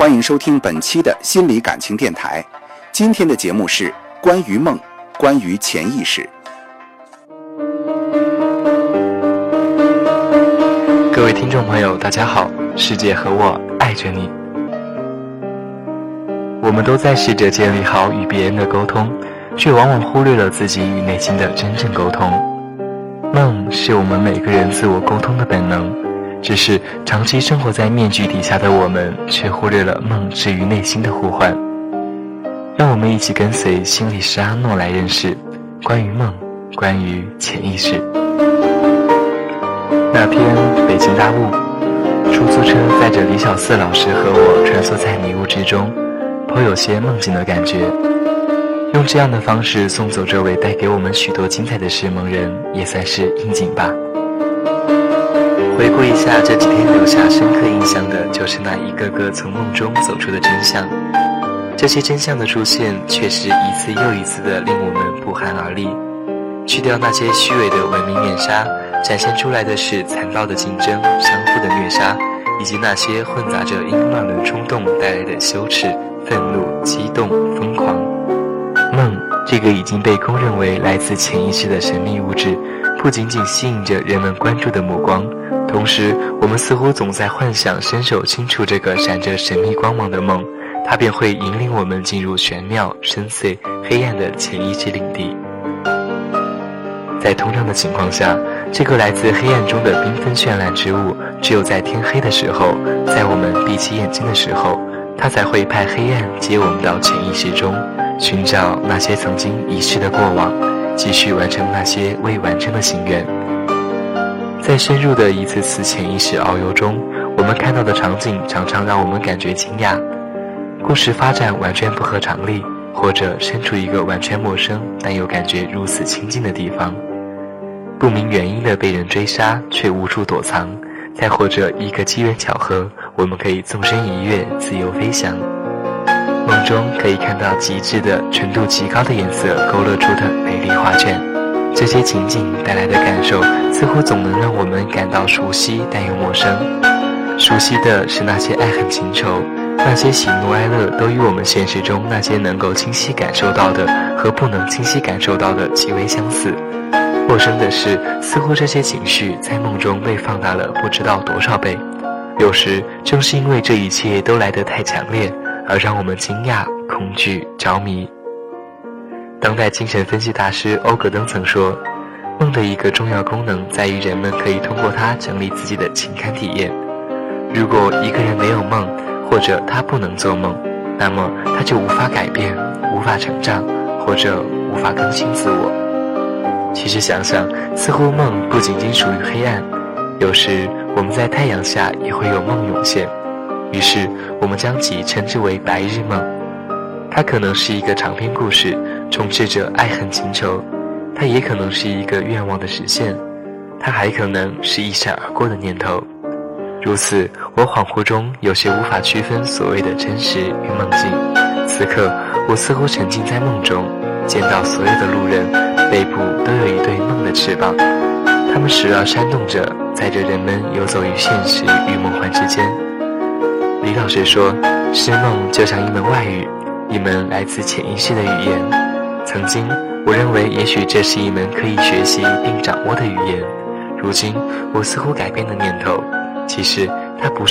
欢迎收听本期的心理感情电台。今天的节目是关于梦，关于潜意识。 各位听众朋友大家好，世界和我爱着你。我们都在试着建立好与别人的沟通，却往往忽略了自己与内心的真正沟通。梦是我们每个人自我沟通的本能，只是长期生活在面具底下的我们，却忽略了梦至于内心的呼唤。让我们一起跟随心理师阿诺来认识关于梦，关于潜意识。那天北京大雾，出租车载着李小四老师和我穿梭在迷雾之中，颇有些梦境的感觉。用这样的方式送走这位带给我们许多精彩的释梦人，也算是应景吧。回顾一下这几天留下深刻印象的，就是那一个个从梦中走出的真相。这些真相的出现，确实一次又一次地令我们不寒而栗。去掉那些虚伪的文明面纱，展现出来的是残暴的竞争、相互的虐杀，以及那些混杂着因乱伦冲动带来的羞耻、愤怒、激动、疯狂。梦，这个已经被公认为来自潜意识的神秘物质，不仅仅吸引着人们关注的目光，同时我们似乎总在幻想伸手轻触这个闪着神秘光芒的梦，它便会引领我们进入玄妙、深邃、黑暗的潜意识领地。在通常的情况下，这个来自黑暗中的缤纷绚烂之物，只有在天黑的时候，在我们闭起眼睛的时候，它才会派黑暗接我们到潜意识中，寻找那些曾经遗失的过往，继续完成那些未完成的心愿。在深入的一次次潜意识遨游中，我们看到的场景常常让我们感觉惊讶。故事发展完全不合常理，或者身处一个完全陌生但又感觉如此亲近的地方，不明原因的被人追杀却无处躲藏，再或者一个机缘巧合，我们可以纵身一跃，自由飞翔。梦中可以看到极致的纯度极高的颜色勾勒出的美丽画卷，这些情景带来的感受似乎总能让我们感到熟悉但又陌生。熟悉的是那些爱恨情仇，那些喜怒哀乐都与我们现实中那些能够清晰感受到的和不能清晰感受到的极为相似。陌生的是，似乎这些情绪在梦中被放大了不知道多少倍。有时正是因为这一切都来得太强烈，而让我们惊讶、恐惧、着迷。当代精神分析大师欧格登曾说，梦的一个重要功能在于人们可以通过它整理自己的情感体验。如果一个人没有梦，或者他不能做梦，那么他就无法改变，无法成长，或者无法更新自我。其实想想，似乎梦不仅仅属于黑暗，有时我们在太阳下也会有梦涌现，于是我们将其称之为白日梦。它可能是一个长篇故事，充斥着爱恨情仇，它也可能是一个愿望的实现，它还可能是一闪而过的念头。如此，我恍惚中有些无法区分所谓的真实与梦境。此刻，我似乎沉浸在梦中，见到所有的路人背部都有一对梦的翅膀，它们时而扇动着，载着人们游走于现实与梦幻之间。李老师说，诗梦就像一门外语，一门来自潜意识的语言。曾经，我认为也许这是一门可以学习并掌握的语言，如今我似乎改变了念头，其实它不